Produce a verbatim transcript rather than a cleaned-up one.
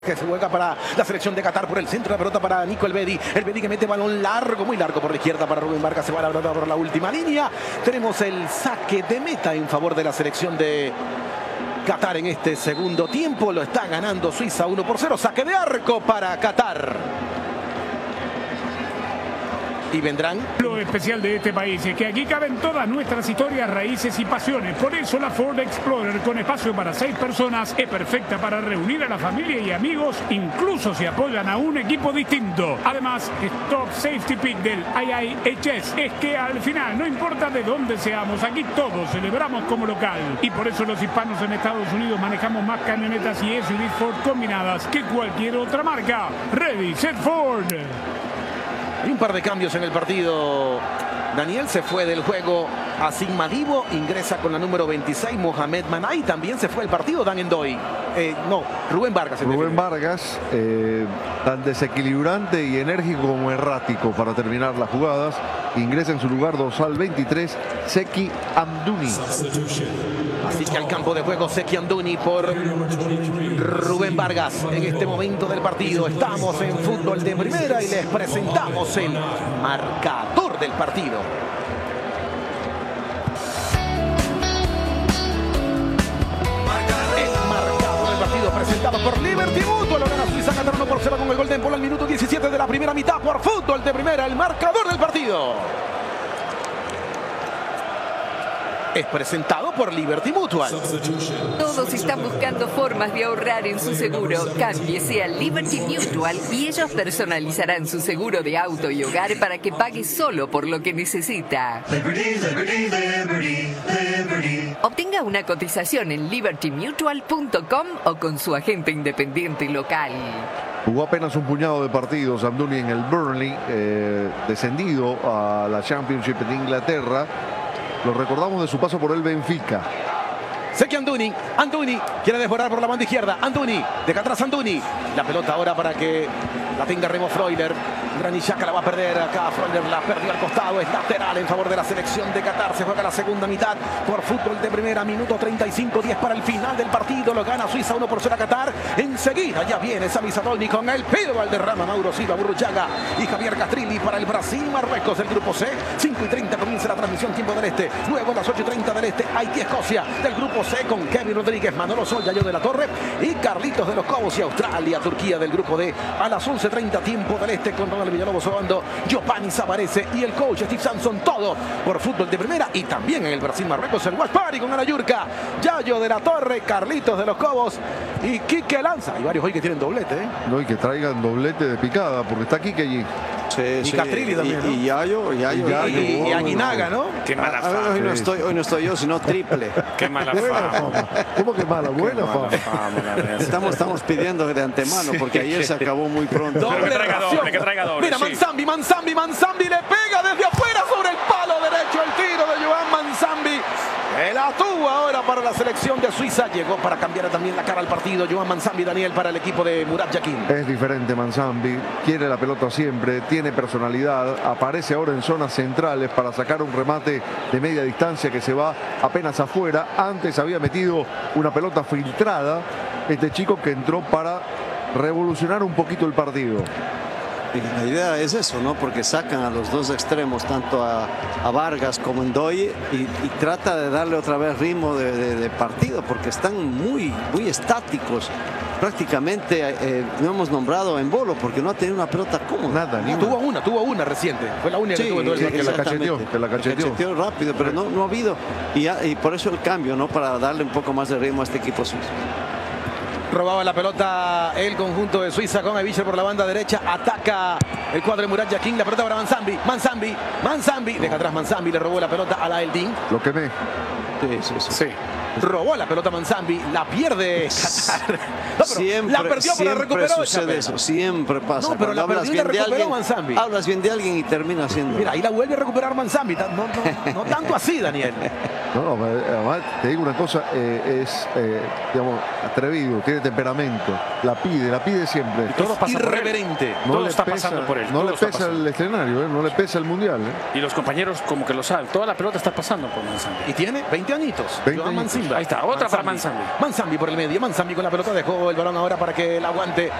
Que se juega para la selección de Qatar por el centro, la pelota para Nico El Bedi. El Bedi que mete balón largo, muy largo por la izquierda para Rubén Vargas. Se va la pelota por la última línea. Tenemos el saque de meta en favor de la selección de Qatar en este segundo tiempo. Lo está ganando Suiza uno por cero. Saque de arco para Qatar. Y vendrán. Lo especial de este país es que aquí caben todas nuestras historias, raíces y pasiones. Por eso la Ford Explorer, con espacio para seis personas, es perfecta para reunir a la familia y amigos, incluso si apoyan a un equipo distinto. Además, Stop Safety Pick del I I H S es que al final, no importa de dónde seamos, aquí todos celebramos como local. Y por eso los hispanos en Estados Unidos manejamos más camionetas y S U Vs Ford combinadas que cualquier otra marca. Ready, set, Ford. Hay un par de cambios en el partido. Daniel se fue del juego a Sigmadivo, ingresa con la número veintiséis, Mohamed Manay. También se fue el partido, Dan Endoy. Eh, no, Rubén Vargas. Rubén Vargas, eh, tan desequilibrante y enérgico como errático para terminar las jugadas. Ingresa en su lugar dorsal veintitrés, Zeki Amdouni. Así que al campo de juego Zeki Amdouni por Rubén Vargas. En este momento del partido estamos en fútbol de primera y les presentamos el marcador del partido. El marcador del partido presentado por Liberty Mutual. Lo gana Suiza Qatar uno por cero con el gol de Empolo al minuto diecisiete de la primera mitad por fútbol de primera. El marcador del partido es presentado por Liberty Mutual. Todos están buscando formas de ahorrar en su seguro. Cámbiese a Liberty Mutual y ellos personalizarán su seguro de auto y hogar para que pague solo por lo que necesita. Liberty, Liberty, Liberty, Liberty. Obtenga una cotización en liberty mutual punto com o con su agente independiente local. Jugó apenas un puñado de partidos Amdouni en el Burnley, eh, descendido a la Championship de Inglaterra. Lo recordamos de su paso por el Benfica. Zeki Amdouni, Amdouni quiere desbordar por la banda izquierda. Amdouni, deja atrás Amdouni. La pelota ahora para que la tenga Remo Freuler. Granit la va a perder acá. Freuler la perdió al costado. Es lateral en favor de la selección de Qatar. Se juega la segunda mitad por fútbol de primera. Minuto treinta y cinco, diez para el final del partido. Lo gana Suiza uno por cero a Qatar. Enseguida ya viene Sami Sadolny con el Pedro Valderrama, Mauro Silva, Burruchaga y Javier Castrilli para el Brasil Marruecos del grupo C. cinco y treinta comienza la transmisión tiempo del este. Luego a las ocho y treinta del este Haití Escocia del grupo C con Kevin Rodríguez, Manolo Sol, Yayo de la Torre y Carlitos de los Cobos y Australia Turquía del grupo D. A las once y treinta tiempo del este con Ronald Villalobos Obando, Giovanni Zavarese y el coach Steve Sampson. Todo por fútbol de primera. Y también en el Brasil Marruecos el Watch Party con Ana Yurka, Yayo de la Torre, Carlitos de los Cobos y Quique Lanza. Hay varios hoy que tienen doblete, ¿eh? No, y que traigan doblete de picada, porque está Quique allí. Sí, y sí. Castrilli también, y, ¿no? y Yayo, Yayo, y, Yayo, y, y, y Aguinaga, ¿no? Qué mala a, fama. a, hoy, no estoy, hoy no estoy yo, sino triple. Qué mala Buena fama. fama. ¿Cómo que mala? Buena Qué mala fama. fama, la verdad. Estamos, estamos pidiendo de antemano, porque ayer se acabó muy pronto. Doble que traiga ración. doble, que traiga doble, Mira, sí. Manzambi, Manzambi, Manzambi le pega desde afuera sobre el palo derecho. El tiro de Joan Manzambi. El atú ahora para la selección de Suiza. Llegó para cambiar también la cara al partido. Joan Manzambi, Daniel, para el equipo de Murat Yakin. Es diferente Manzambi, quiere la pelota siempre, tiene personalidad, aparece ahora en zonas centrales para sacar un remate de media distancia que se va apenas afuera. Antes había metido una pelota filtrada, este chico que entró para revolucionar un poquito el partido. Y la idea es eso, ¿no? Porque sacan a los dos extremos, tanto a, a Vargas como Endoy, y, y trata de darle otra vez ritmo de, de, de partido, porque están muy, muy estáticos. Prácticamente eh, no hemos nombrado a Embolo porque no ha tenido una pelota cómoda. Nada, ni Tuvo una. una, tuvo una reciente. Fue la única Sí, que tuvo en todo el sí, que la partido. cacheteó, que la cacheteó. cacheteó rápido, pero no, no ha habido. Y, ya- y por eso el cambio, ¿no? Para darle un poco más de ritmo a este equipo suizo. Robaba la pelota el conjunto de Suiza con Evicher por la banda derecha. Ataca el cuadro de Murat Yakin. La pelota para Manzambi. Manzambi. Manzambi. Deja atrás Manzambi. Le robó la pelota a la Eldin. Lo quemé. Sí, sí, sí. Sí. Robó la pelota Manzambi. La pierde Qatar. No, pero Siempre, la perdió, pero la siempre recuperó. sucede Chapela. eso, siempre pasa. No, pero Cuando la hablas perdió y la bien de recuperó alguien, Manzambi. hablas bien de alguien y termina haciendo. Mira, ahí la vuelve a recuperar Manzambi. No, no, no tanto así, Daniel. No, no, además te digo una cosa, eh, es, eh, digamos, atrevido, tiene temperamento, la pide, la pide siempre. Y todo pasa por él. Irreverente. No Todo le está pesa, pasando por él. no todo le está pesa pasando. el escenario, eh, no le pesa el mundial. Eh. Y los compañeros como que lo saben. Toda la pelota está pasando por Manzambi. Y tiene veinte añitos. veinte Joan añitos. Simba. Ahí está, otra para Manzambi. Manzambi por el medio. Manzambi con la pelota dejó el balón ahora para que la aguante